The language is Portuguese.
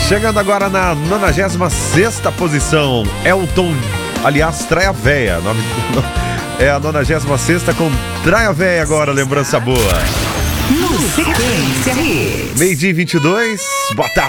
Chegando agora na 96ª posição, Elton, aliás, Traia Véia. É a 96ª com Traia Véia agora, lembrança boa. No Sequência Hits. Meio-dia 22, boa tarde.